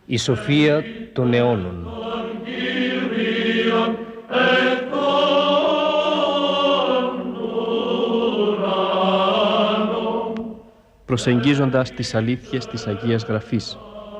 Η σοφία των αιώνων. Προσεγγίζοντας τις αλήθειες της Αγίας Γραφής.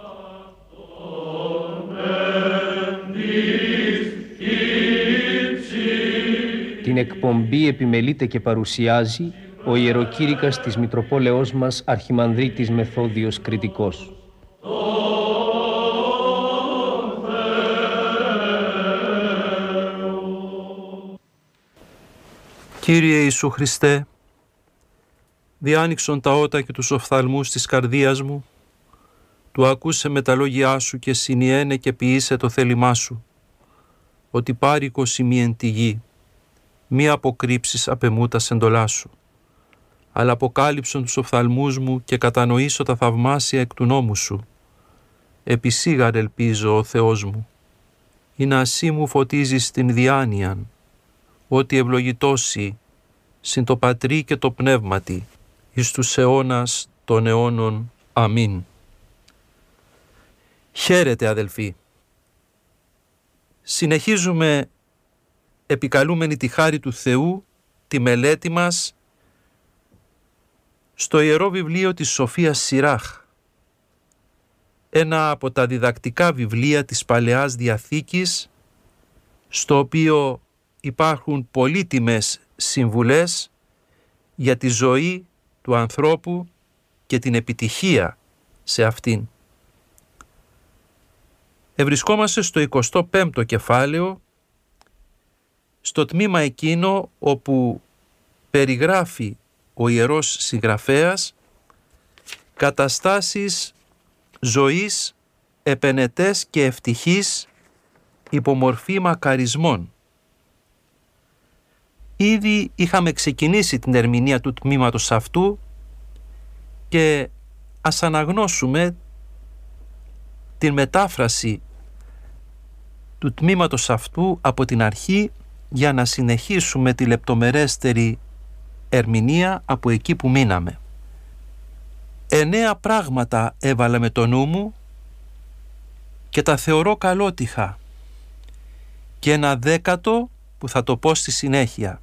Την εκπομπή επιμελείται και παρουσιάζει ο ιεροκήρυκας της Μητροπόλεως μας Αρχιμανδρίτης Μεθόδιος Κρητικός. Κύριε Ιησού Χριστέ, διάνοιξον τα ότα και τους οφθαλμούς της καρδίας μου, του ακούσε με τα λόγια σου και συνιένε και ποιήσε το θέλημά σου, ότι πάρικος ημί εν τη γη, μη αποκρύψεις απ' εμού τα σεντολά σου, αλλά αποκάλυψον τους οφθαλμούς μου και κατανοήσω τα θαυμάσια εκ του νόμου σου. Επισήγαρ ελπίζω, ο Θεός μου, ή να ασύ μου φωτίζεις την διάνοιαν, ότι ευλογητώσει συν το Πατρί και το Πνεύματι, εις τους αιώνας των αιώνων. Αμήν. Χαίρετε αδελφοί. Συνεχίζουμε επικαλούμενοι τη χάρη του Θεού τη μελέτη μας στο Ιερό Βιβλίο της Σοφίας Σιράχ, ένα από τα διδακτικά βιβλία της Παλαιάς Διαθήκης, στο οποίο υπάρχουν πολύτιμες συμβουλές για τη ζωή του ανθρώπου και την επιτυχία σε αυτήν. Ευρισκόμαστε στο 25ο κεφάλαιο, στο τμήμα εκείνο όπου περιγράφει ο Ιερός Συγγραφέας καταστάσεις ζωής επενετές και ευτυχής υπομορφή μακαρισμών. Ήδη είχαμε ξεκινήσει την ερμηνεία του τμήματος αυτού και ας αναγνώσουμε την μετάφραση του τμήματος αυτού από την αρχή για να συνεχίσουμε τη λεπτομερέστερη ερμηνεία από εκεί που μείναμε. 9 πράγματα έβαλα με το νου μου και τα θεωρώ καλότυχα και ένα 10ο που θα το πω στη συνέχεια.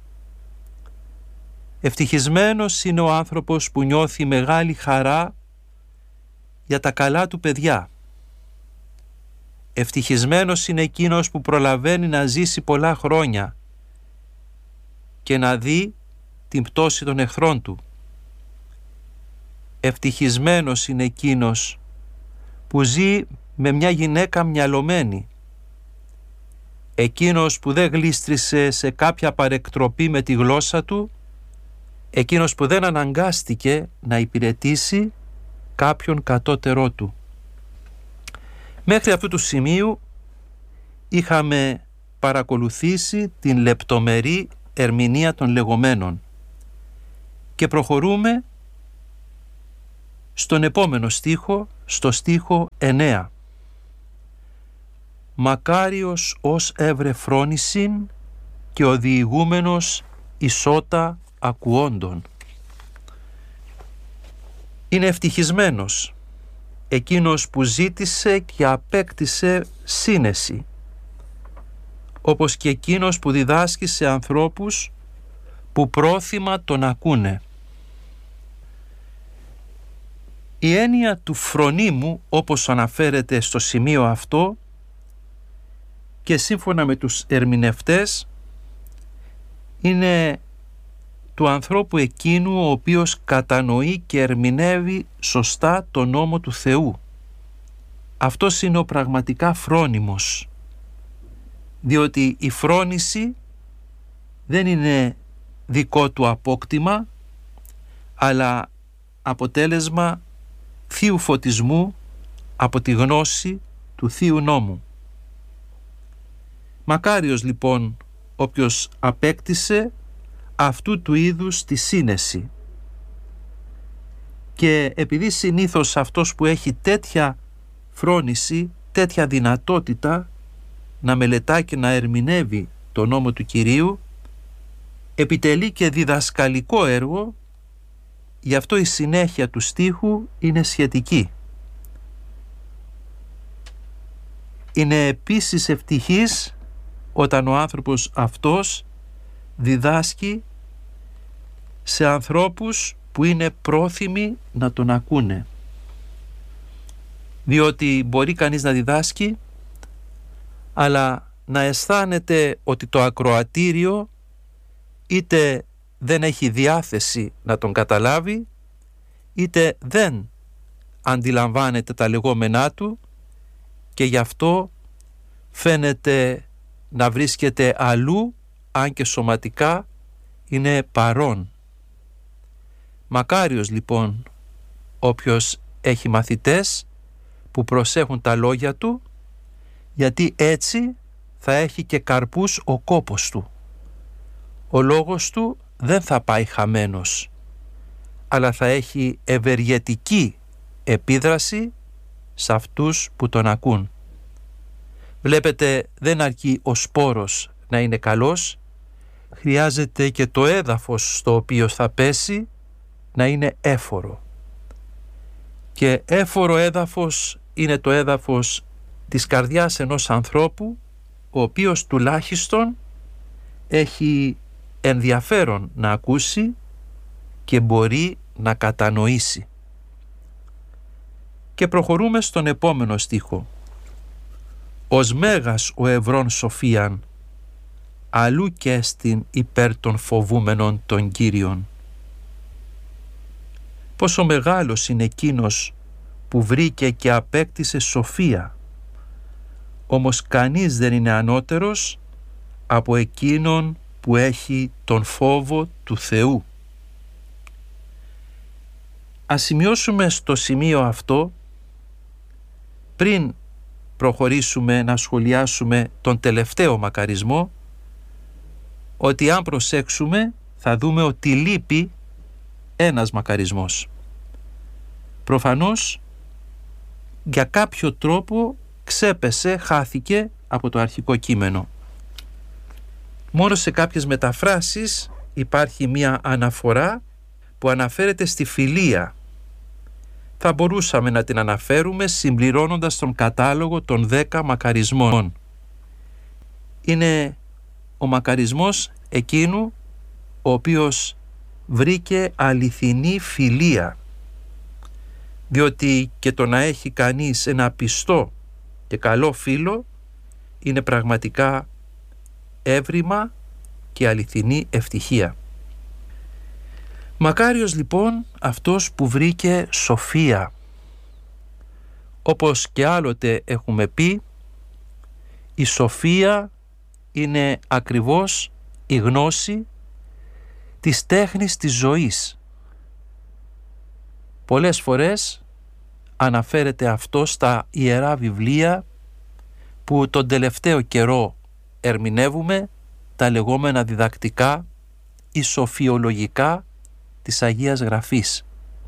Ευτυχισμένος είναι ο άνθρωπος που νιώθει μεγάλη χαρά για τα καλά του παιδιά. Ευτυχισμένος είναι εκείνος που προλαβαίνει να ζήσει πολλά χρόνια και να δει την πτώση των εχθρών του. Ευτυχισμένος είναι εκείνος που ζει με μια γυναίκα μυαλωμένη, εκείνος που δεν γλίστρισε σε κάποια παρεκτροπή με τη γλώσσα του, εκείνος που δεν αναγκάστηκε να υπηρετήσει κάποιον κατώτερό του. Μέχρι αυτού του σημείου είχαμε παρακολουθήσει την λεπτομερή ερμηνεία των λεγόμενων και προχωρούμε στον επόμενο στίχο, στο στίχο 9. Μακάριος ως έβρε φρόνησιν και ο διηγούμενος ισότα ακουόντων. Είναι ευτυχισμένος εκείνος που ζήτησε και απέκτησε σύνεση, όπως και εκείνος που διδάσκει σε ανθρώπους που πρόθυμα τον ακούνε. Η έννοια του φρονίμου, όπως αναφέρεται στο σημείο αυτό και σύμφωνα με τους ερμηνευτές, είναι του ανθρώπου εκείνου ο οποίος κατανοεί και ερμηνεύει σωστά τον νόμο του Θεού. Αυτός είναι ο πραγματικά φρόνιμος, διότι η φρόνηση δεν είναι δικό του απόκτημα, αλλά αποτέλεσμα θείου φωτισμού από τη γνώση του θείου νόμου. Μακάριος λοιπόν όποιος απέκτησε αυτού του είδους τη σύνεση. Και επειδή συνήθως αυτός που έχει τέτοια φρόνηση, τέτοια δυνατότητα να μελετά και να ερμηνεύει τον νόμο του Κυρίου, επιτελεί και διδασκαλικό έργο, γι' αυτό η συνέχεια του στίχου είναι σχετική. Είναι επίσης ευτυχής όταν ο άνθρωπος αυτός διδάσκει σε ανθρώπους που είναι πρόθυμοι να τον ακούνε. Διότι μπορεί κανείς να διδάσκει, αλλά να αισθάνεται ότι το ακροατήριο είτε δεν έχει διάθεση να τον καταλάβει, είτε δεν αντιλαμβάνεται τα λεγόμενά του και γι' αυτό φαίνεται να βρίσκεται αλλού, αν και σωματικά είναι παρόν. Μακάριος λοιπόν όποιος έχει μαθητές που προσέχουν τα λόγια του, γιατί έτσι θα έχει και καρπούς ο κόπος του. Ο λόγος του δεν θα πάει χαμένος, αλλά θα έχει ευεργετική επίδραση σε αυτούς που τον ακούν. Βλέπετε, δεν αρκεί ο σπόρος να είναι καλός, χρειάζεται και το έδαφος στο οποίο θα πέσει να είναι έφορο. Και έφορο έδαφος είναι το έδαφος της καρδιάς ενός ανθρώπου, ο οποίος τουλάχιστον έχει ενδιαφέρον να ακούσει και μπορεί να κατανοήσει. Και προχωρούμε στον επόμενο στίχο. «Ως μέγας ο ευρών σοφίαν, αλλού και στην υπέρ των φοβούμενων των Κύριων». Πόσο μεγάλος είναι εκείνος που βρήκε και απέκτησε σοφία, όμως κανείς δεν είναι ανώτερος από εκείνον που έχει τον φόβο του Θεού. Ας σημειώσουμε στο σημείο αυτό, πριν προχωρήσουμε να σχολιάσουμε τον τελευταίο μακαρισμό, ότι αν προσέξουμε θα δούμε ότι λείπει ένας μακαρισμός. Προφανώς για κάποιο τρόπο ξέπεσε, χάθηκε από το αρχικό κείμενο. Μόνο σε κάποιες μεταφράσεις υπάρχει μία αναφορά που αναφέρεται στη φιλία. Θα μπορούσαμε να την αναφέρουμε συμπληρώνοντας τον κατάλογο των 10 μακαρισμών. Είναι ο μακαρισμός εκείνου ο οποίος βρήκε αληθινή φιλία, διότι και το να έχει κανείς ένα πιστό και καλό φίλο είναι πραγματικά έβριμα και αληθινή ευτυχία. Μακάριος λοιπόν αυτός που βρήκε σοφία. Όπως και άλλοτε έχουμε πει, η σοφία είναι ακριβώς η γνώση της τέχνης της ζωής. Πολλές φορές αναφέρεται αυτό στα Ιερά Βιβλία που τον τελευταίο καιρό ερμηνεύουμε, τα λεγόμενα διδακτικά ή σοφιολογικά της Αγίας Γραφής.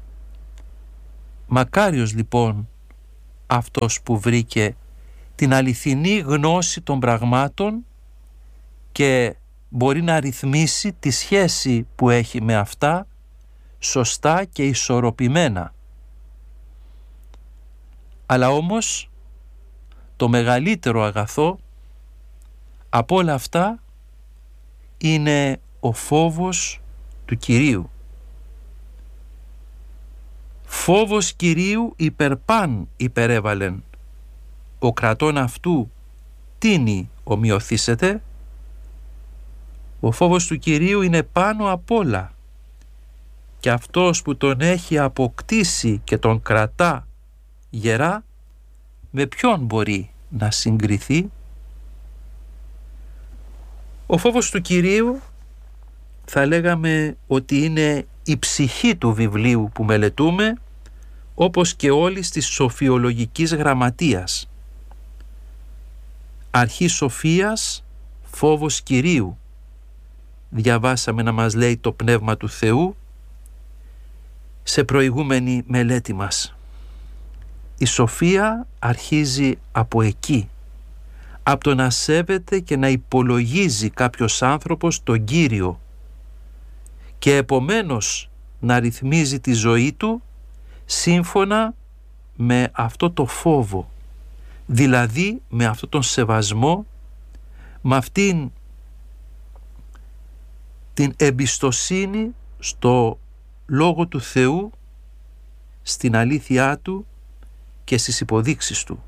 Μακάριος λοιπόν αυτός που βρήκε την αληθινή γνώση των πραγμάτων και μπορεί να ρυθμίσει τη σχέση που έχει με αυτά σωστά και ισορροπημένα. Αλλά όμως το μεγαλύτερο αγαθό από όλα αυτά είναι ο φόβος του Κυρίου. Φόβος Κυρίου υπερπάν υπερέβαλεν, ο κρατών αυτού τίνι ομοιωθήσεται. Ο φόβος του Κυρίου είναι πάνω απ' όλα και αυτός που τον έχει αποκτήσει και τον κρατά γερά, με ποιον μπορεί να συγκριθεί? Ο φόβος του Κυρίου θα λέγαμε ότι είναι η ψυχή του βιβλίου που μελετούμε, όπως και όλης της σοφιολογικής γραμματείας. Αρχή σοφίας, φόβος Κυρίου. Διαβάσαμε να μας λέει το Πνεύμα του Θεού σε προηγούμενη μελέτη μας. Η σοφία αρχίζει από εκεί, από το να σέβεται και να υπολογίζει κάποιος άνθρωπος τον Κύριο και επομένως να ρυθμίζει τη ζωή του σύμφωνα με αυτό το φόβο, Δηλαδή με αυτόν τον σεβασμό, με αυτήν την εμπιστοσύνη στο Λόγο του Θεού, στην αλήθειά Του και στις υποδείξεις Του.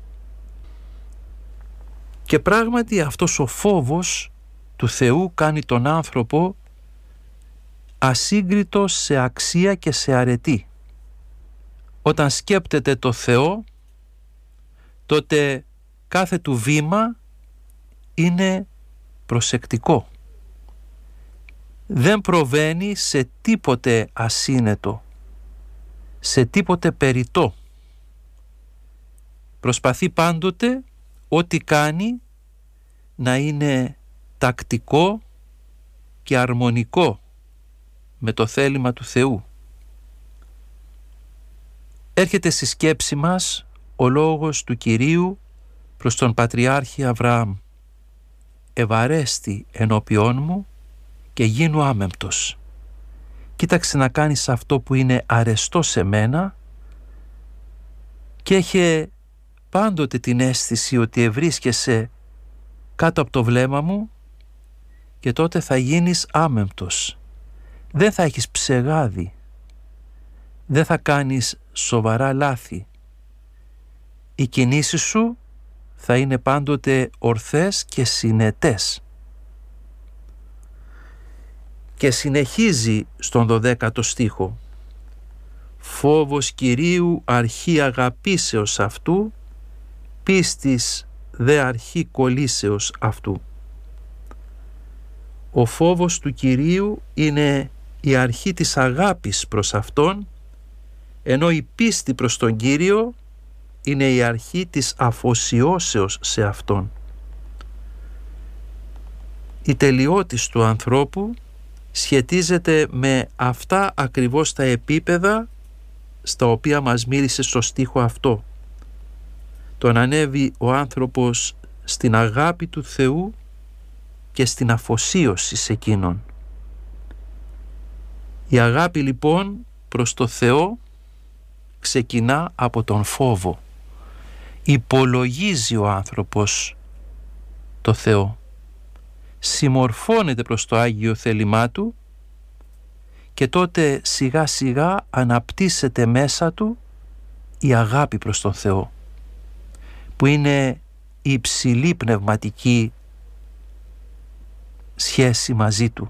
Και πράγματι αυτός ο φόβος του Θεού κάνει τον άνθρωπο ασύγκριτο σε αξία και σε αρετή. Όταν σκέπτεται το Θεό, τότε κάθε του βήμα είναι προσεκτικό. Δεν προβαίνει σε τίποτε ασύνετο, σε τίποτε περιττό. Προσπαθεί πάντοτε ό,τι κάνει να είναι τακτικό και αρμονικό με το θέλημα του Θεού. Έρχεται στη σκέψη μας ο λόγος του Κυρίου προς τον Πατριάρχη Αβραάμ: «Ευαρέστη ενώπιόν μου και γίνου άμεμπτος». Κοίταξε να κάνεις αυτό που είναι αρεστό σε μένα, και είχε πάντοτε την αίσθηση ότι ευρίσκεσαι κάτω από το βλέμμα μου, και τότε θα γίνεις άμεμπτος. Δεν θα έχεις ψεγάδι, δεν θα κάνεις σοβαρά λάθη. Οι κινήσεις σου θα είναι πάντοτε ορθές και συνετές. Και συνεχίζει στον 12ο στίχο: «Φόβος Κυρίου αρχή αγαπήσεως αυτού, πίστης δε αρχή κωλύσεως αυτού». Ο φόβος του Κυρίου είναι η αρχή της αγάπης προς Αυτόν, ενώ η πίστη προς τον Κύριο είναι η αρχή της αφοσιώσεως σε Αυτόν. Η τελειότης του ανθρώπου σχετίζεται με αυτά ακριβώς τα επίπεδα στα οποία μας μίλησε στο στίχο αυτό. Το να ανέβει ο άνθρωπος στην αγάπη του Θεού και στην αφοσίωση σε Εκείνον. Η αγάπη λοιπόν προς το Θεό ξεκινά από τον φόβο. Υπολογίζει ο άνθρωπος το Θεό. Συμμορφώνεται προς το Άγιο θέλημά Του, και τότε σιγά σιγά αναπτύσσεται μέσα του η αγάπη προς τον Θεό, που είναι η υψηλή πνευματική σχέση μαζί Του.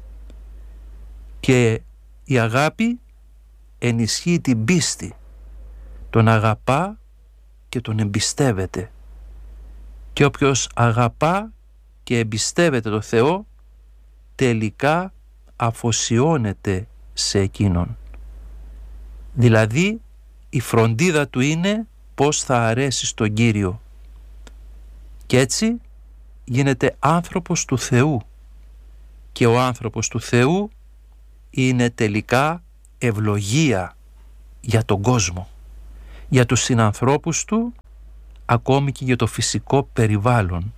Και η αγάπη ενισχύει την πίστη. Τον αγαπά και τον εμπιστεύεται. Και όποιος αγαπά και εμπιστεύεται το Θεό, τελικά αφοσιώνεται σε Εκείνον. Δηλαδή η φροντίδα του είναι πώς θα αρέσει στον Κύριο. Και έτσι γίνεται άνθρωπος του Θεού. Και ο άνθρωπος του Θεού είναι τελικά ευλογία για τον κόσμο, για τους συνανθρώπους του, ακόμη και για το φυσικό περιβάλλον.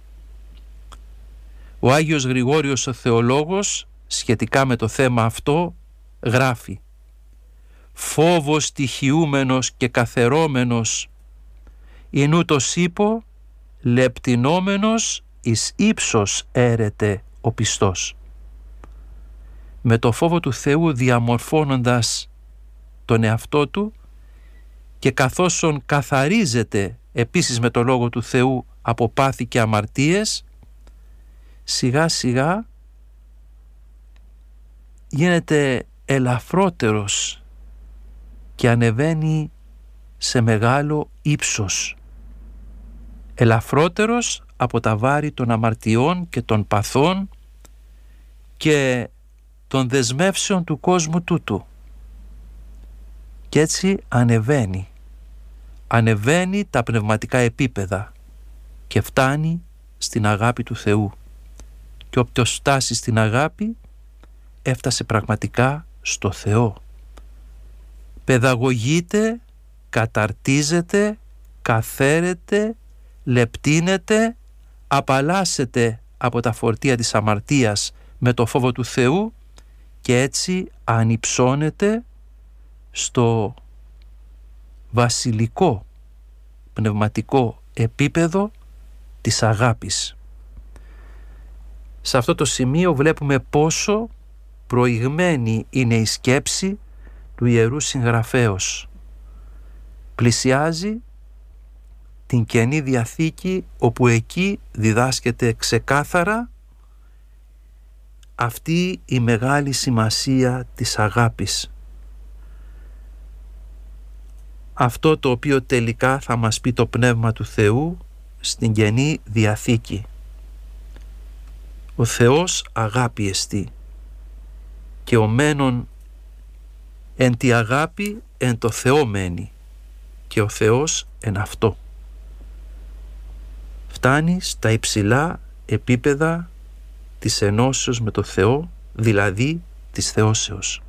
Ο Άγιος Γρηγόριος ο Θεολόγος σχετικά με το θέμα αυτό γράφει: «Φόβος στοιχειούμενος και καθερώμενος ειν ούτως είπω, λεπτινόμενος εις ύψος έρεται ο πιστός». Με το φόβο του Θεού διαμορφώνοντας τον εαυτό του, και καθώς καθαρίζεται επίσης με το Λόγο του Θεού από πάθη και αμαρτίες, σιγά σιγά γίνεται ελαφρότερος και ανεβαίνει σε μεγάλο ύψος. Ελαφρότερος από τα βάρη των αμαρτιών και των παθών και των δεσμεύσεων του κόσμου τούτου. Και έτσι ανεβαίνει τα πνευματικά επίπεδα και φτάνει στην αγάπη του Θεού. Και όποιος φτάσει στην αγάπη, έφτασε πραγματικά στο Θεό. Παιδαγωγείται, καταρτίζεται, καθαίρεται, λεπτύνεται, απαλλάσσεται από τα φορτία της αμαρτίας με το φόβο του Θεού, και έτσι ανυψώνεται στο βασιλικό πνευματικό επίπεδο της αγάπης. Σε αυτό το σημείο βλέπουμε πόσο προηγμένη είναι η σκέψη του Ιερού Συγγραφέως. Πλησιάζει την Καινή Διαθήκη, όπου εκεί διδάσκεται ξεκάθαρα αυτή η μεγάλη σημασία της αγάπης. Αυτό το οποίο τελικά θα μας πει το Πνεύμα του Θεού στην Καινή Διαθήκη. Ο Θεός αγάπη εστί, και ο μένον εν τη αγάπη εν το Θεό μένει, και ο Θεός εν αυτό. Φτάνει στα υψηλά επίπεδα της ενώσεως με το Θεό, δηλαδή της θεώσεως.